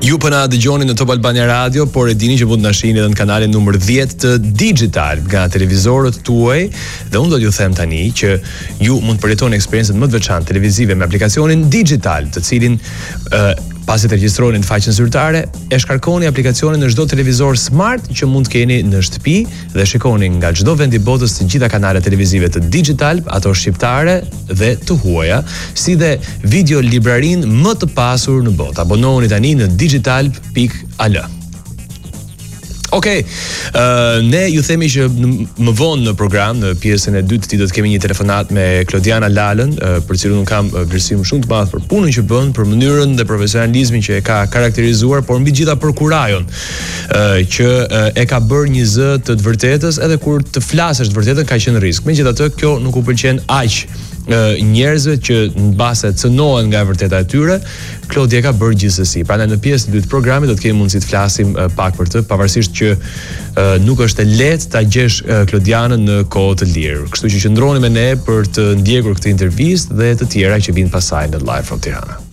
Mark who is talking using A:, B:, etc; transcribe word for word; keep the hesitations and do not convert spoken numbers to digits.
A: Ju po na dëgjoni në Top Albania Radio, por e dini që mund na shihni edhe në kanalin numër dhjetë të Digital nga televizorët tuaj, dhe unë do t'ju them tani që ju mund të përjetoni eksperiencën më të veçantë televizive me aplikacionin Digital, të cilin uh, pasi të regjistroni në faqen zyrtare, e shkarkoni aplikacionin në çdo televizor smart që mund të keni në shtëpi dhe shikoni nga çdo vend i botës të gjitha kanalet televizive të Digital, ato shqiptare dhe të huaja, si dhe video librarin më të pasur në botë. Abonohuni tani në digital pikë a l. Okej, okay, uh, ne ju themi që më vonë në program, në pjesën e dytë, ti do të kemi një telefonat me Klodiana Lalën, uh, për cilën unë kam uh, vlerësim shumë të madh për punën që bën, për mënyrën dhe profesionalizmin që e ka karakterizuar, por mbi gjitha për kurajon, uh, që uh, e ka bërë një zë të të vërtetës, edhe kur të flasësh të vërtetën ka qenë risk. Megjithatë, kjo nuk u pëlqen aq njerëzve që në base cënohen nga e vërteta e tyre, Klodia ka bërë gjithsesi. Prandaj në pjesën e dytë të programit do të kemi mundësi të flasim uh, pak për të, pavarësisht që uh, nuk është e lehtë ta gjesh uh, Klodianën në kohë të lirë. Kështu që qëndroni me ne për të ndjekur këtë intervistë dhe të tjera që vijnë pasaj në Live from Tirana.